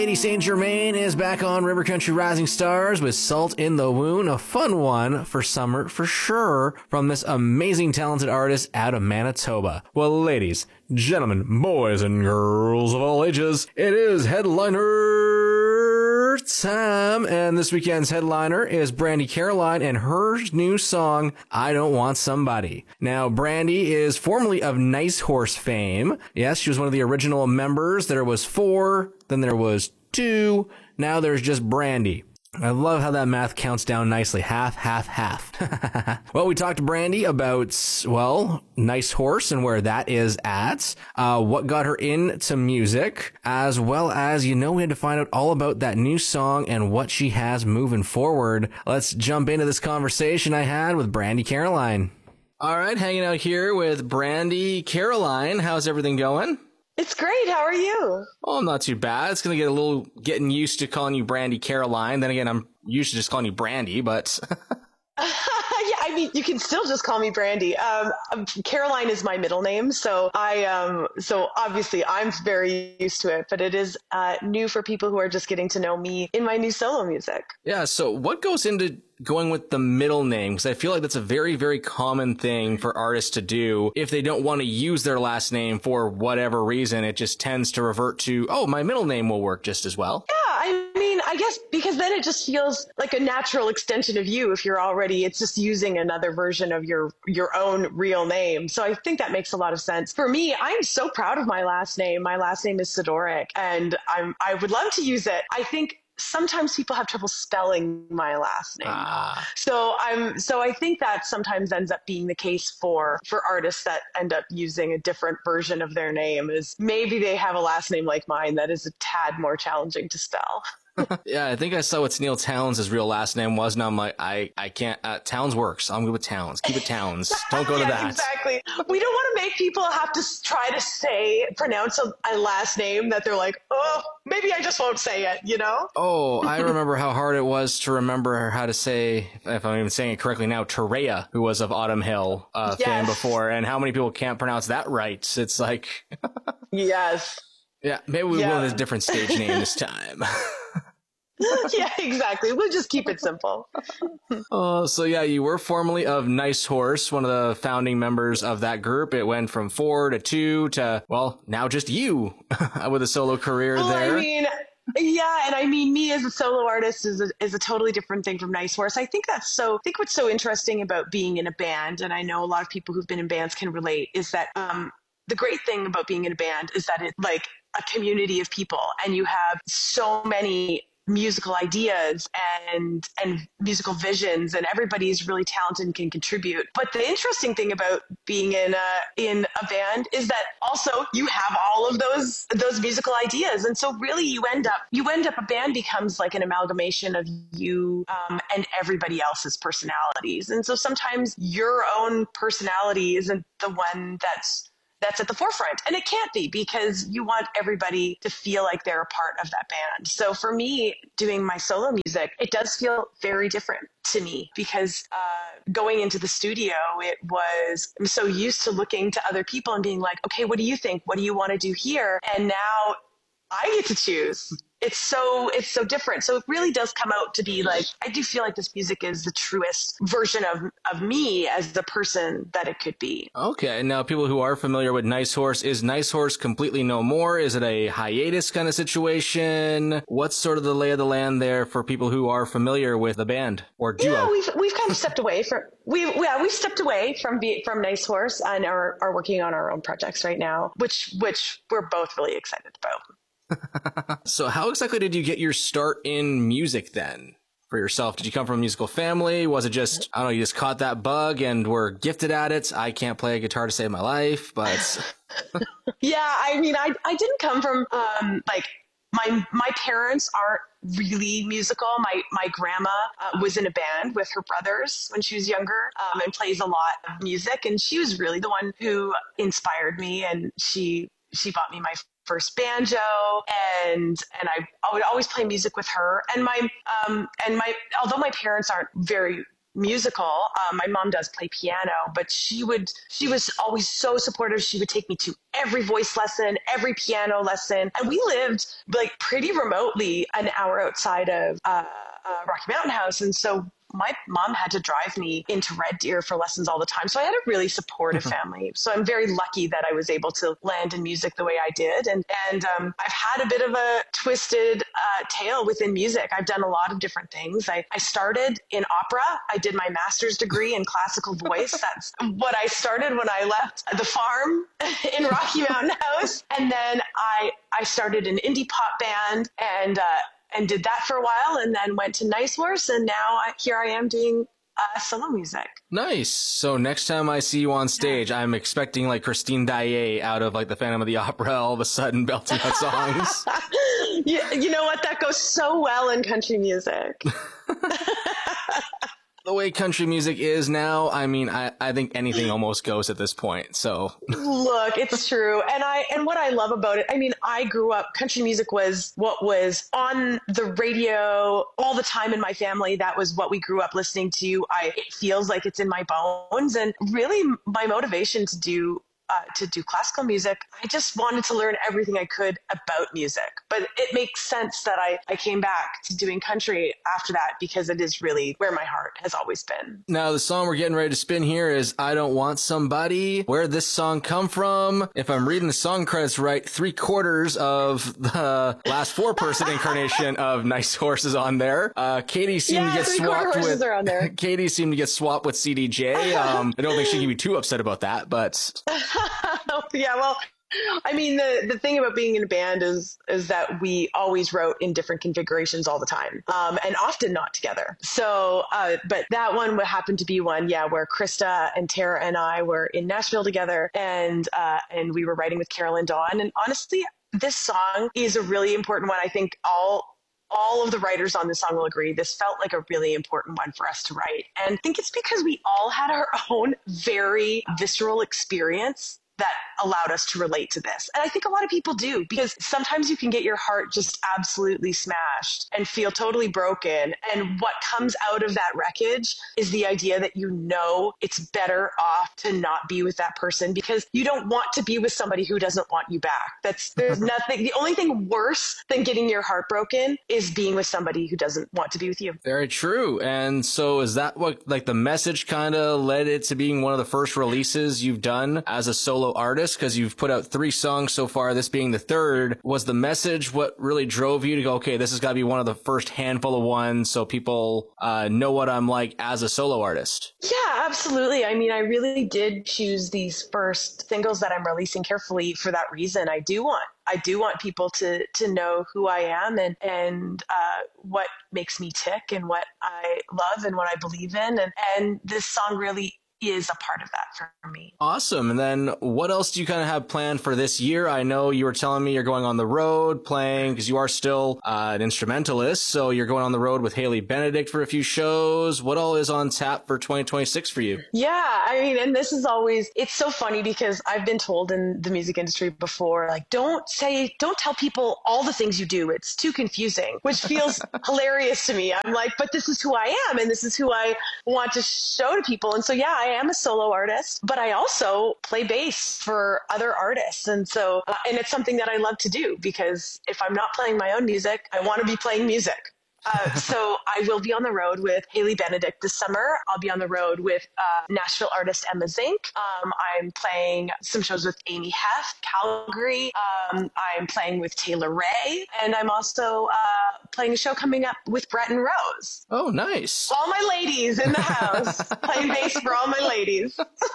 Lady Saint Germain is back on River Country Rising Stars with Salt in the Wound, a fun one for summer for sure from this amazing talented artist out of Manitoba. Well, ladies, gentlemen, boys and girls of all ages, it is headliner time, and this weekend's headliner is Brandi Carlile and her new song, I Don't Want Somebody. Now, Brandi is formerly of Nice Horse fame. Yes, she was one of the original members. There was 4, then there was 2, now there's just Brandi. I love how that math counts down nicely. Half, half, half. Well, we talked to Brandi about, well, Nice Horse and where that is at, what got her into music, as well as, we had to find out all about that new song and what she has moving forward. Let's jump into this conversation I had with Brandi Carlile. All right, hanging out here with Brandi Carlile. How's everything going? It's great. How are you? Oh, I'm not too bad. It's going to get a little getting used to calling you Brandi Carlile. Then again, I'm used to just calling you Brandi, but... Yeah, I mean, you can still just call me Brandi. Caroline is my middle name, so so obviously I'm very used to it, but it is new for people who are just getting to know me in my new solo music. Yeah, so what goes into going with the middle name? Because I feel like that's a very, very common thing for artists to do. If they don't want to use their last name for whatever reason, it just tends to revert to, oh, my middle name will work just as well. Yeah, I mean, I guess because then it just feels like a natural extension of you if you're already, it's just using another version of your own real name. So I think that makes a lot of sense. For me, I'm so proud of my last name. My last name is Sidoric, and I would love to use it. I think sometimes people have trouble spelling my last name. So I think that sometimes ends up being the case for artists that end up using a different version of their name, is maybe they have a last name like mine that is a tad more challenging to spell. Yeah, I think I saw what Neil Towns' real last name was, and I'm like, I can't, Towns works. I'm good with Towns. Keep it Towns. Don't go to that. Exactly. We don't want to make people have to try to pronounce a last name that they're like, oh, maybe I just won't say it, Oh, I remember how hard it was to remember how to say, if I'm even saying it correctly now, Terea, who was of Autumn Hill fame before, and how many people can't pronounce that right. It's like... Yes. Yeah, maybe we will with a different stage name this time. Yeah, exactly. We'll just keep it simple. So yeah, you were formerly of Nice Horse, one of the founding members of that group. It went from 4 to 2 to, well, now just you with a solo career there. I mean, yeah, and I mean, me as a solo artist is a totally different thing from Nice Horse. I think what's so interesting about being in a band, and I know a lot of people who've been in bands can relate, is that the great thing about being in a band is that it's like a community of people, and you have so many musical ideas and musical visions, and everybody's really talented and can contribute. But the interesting thing about being in a band is that also you have all of those musical ideas, and so really you end up a band becomes like an amalgamation of you and everybody else's personalities. And so sometimes your own personality isn't the one that's at the forefront. And it can't be, because you want everybody to feel like they're a part of that band. So for me, doing my solo music, it does feel very different to me, because going into the studio, I'm so used to looking to other people and being like, okay, what do you think? What do you want to do here? And now I get to choose. It's so different. So it really does come out to be like, I do feel like this music is the truest version of me as the person that it could be. Okay. Now, people who are familiar with Nice Horse, is Nice Horse completely no more? Is it a hiatus kind of situation? What's sort of the lay of the land there for people who are familiar with the band or duo? Yeah, we've kind of stepped away we've stepped away from Nice Horse and are working on our own projects right now, which we're both really excited about. So how exactly did you get your start in music then for yourself? Did you come from a musical family? Was it just, I don't know, you just caught that bug and were gifted at it? I can't play a guitar to save my life, but... Yeah, I mean, I didn't come from, like, my parents aren't really musical. My grandma was in a band with her brothers when she was younger, and plays a lot of music. And she was really the one who inspired me, and she bought me my first banjo, and I would always play music with her. And my although my parents aren't very musical. My mom does play piano, but she was always so supportive. She would take me to every voice lesson, every piano lesson. And we lived like pretty remotely an hour outside of Rocky Mountain House. And so my mom had to drive me into Red Deer for lessons all the time. So I had a really supportive family. So I'm very lucky that I was able to land in music the way I did. And I've had a bit of a twisted tale within music. I've done a lot of different things. I started in opera. I did my master's degree in classical voice. That's what I started when I left the farm in Rocky Mountain House. And then I started an indie pop band and did that for a while, and then went to Nice Horse, and now here I am doing solo music. Nice. So next time I see you on stage, I'm expecting like Christine Daae out of like the Phantom of the Opera all of a sudden belting out songs. You know what? That goes so well in country music. The way country music is now, I mean, I think anything almost goes at this point. So look, it's true. And what I love about it, I mean, I grew up, country music was what was on the radio all the time in my family. That was what we grew up listening to. It feels like it's in my bones. And really my motivation to do classical music, I just wanted to learn everything I could about music. But it makes sense that I came back to doing country after that, because it is really where my heart has always been. Now, the song we're getting ready to spin here is I Don't Want Somebody. Where did this song come from? If I'm reading the song credits right, 3/4 of the last 4-person incarnation of Nice Horse is on there. Katie seemed to get swapped with are on there. Katie seemed to get swapped with CDJ. I don't think she can be too upset about that, but yeah, well, I mean, the thing about being in a band is that we always wrote in different configurations all the time, and often not together. So, but that one would happen to be one, where Krista and Tara and I were in Nashville together, and we were writing with Carolyn Dawn. And honestly, this song is a really important one. I think all of the writers on this song will agree. This felt like a really important one for us to write. And I think it's because we all had our own very visceral experience that allowed us to relate to this. And I think a lot of people do, because sometimes you can get your heart just absolutely smashed and feel totally broken. And what comes out of that wreckage is the idea that it's better off to not be with that person, because you don't want to be with somebody who doesn't want you back. There's nothing, the only thing worse than getting your heart broken is being with somebody who doesn't want to be with you. Very true. And so is that what, like, the message kind of led it to being one of the first releases you've done as a solo artist? Because you've put out 3 songs so far, this being the 3rd. Was the message what really drove you to go, okay, this has got to be one of the first handful of ones so people know what I'm like as a solo artist? Yeah, absolutely. I mean, I really did choose these first singles that I'm releasing carefully for that reason. I do want people to know who I am and what makes me tick and what I love and what I believe in. And this song really is a part of that for me. Awesome. And then what else do you kind of have planned for this year? I know you were telling me you're going on the road playing, because you are still an instrumentalist. So you're going on the road with Haley Benedict for a few shows. What all is on tap for 2026 for you? Yeah, I mean, and this is always, it's so funny because I've been told in the music industry before, like, don't tell people all the things you do. It's too confusing, which feels hilarious to me. I'm like, but this is who I am and this is who I want to show to people. And so, yeah, I am a solo artist, but I also play bass for other artists. And so, and it's something that I love to do, because if I'm not playing my own music, I want to be playing music. So I will be on the road with Haley Benedict this summer. I'll be on the road with Nashville artist Emma Zink. I'm playing some shows with Amy Heft, Calgary. I'm playing with Taylor Ray. And I'm also playing a show coming up with Brett and Rose. Oh, nice. All my ladies in the house, playing bass for all my ladies.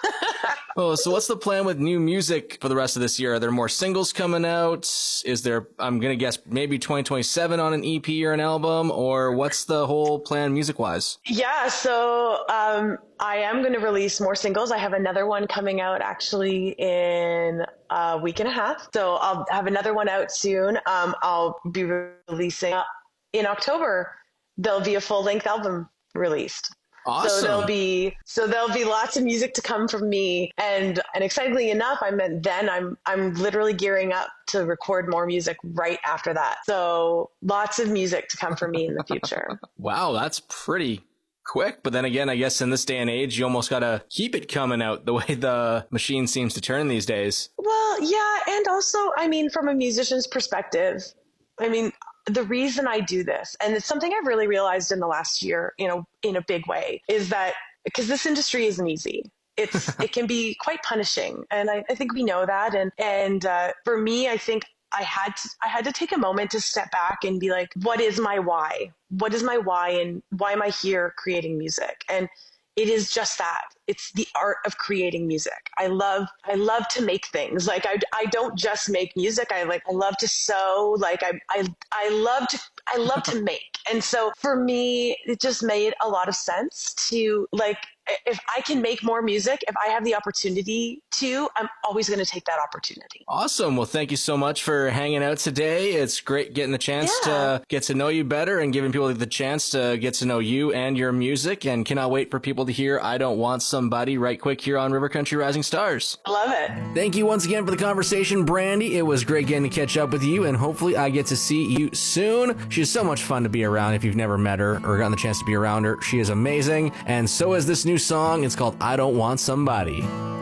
Well, so what's the plan with new music for the rest of this year? Are there more singles coming out? Is there, I'm going to guess, maybe 2027 on an EP or an album? Or what's the whole plan music-wise? Yeah, so I am going to release more singles. I have another one coming out actually in a week and a half. So I'll have another one out soon. I'll be releasing in October. There'll be a full-length album released. Awesome. So there'll be lots of music to come from me, and excitingly enough, I'm literally gearing up to record more music right after that. So lots of music to come from me in the future. Wow, that's pretty quick. But then again, I guess in this day and age, you almost got to keep it coming out the way the machine seems to turn these days. Well, yeah. And also, I mean, from a musician's perspective, I mean, the reason I do this, and it's something I've really realized in the last year, in a big way, is that because this industry isn't easy. It can be quite punishing. And I think we know that. And for me, I think I had to take a moment to step back and be like, what is my why? What is my why? And why am I here creating music? And it is just that. It's the art of creating music. I love to make things. Like I don't just make music. I love to sew. Like I love to make. And so for me, it just made a lot of sense to, like, if I can make more music, if I have the opportunity to, I'm always going to take that opportunity. Awesome. Well, thank you so much for hanging out today. It's great getting the chance to get to know you better and giving people the chance to get to know you and your music, and cannot wait for people to hear I Don't Want Somebody right quick here on River Country Rising Stars. Love it. Thank you once again for the conversation, Brandy. It was great getting to catch up with you, and hopefully I get to see you soon. She's so much fun to be around if you've never met her or gotten the chance to be around her. She is amazing, and so is this new song. It's called I Don't Want Somebody.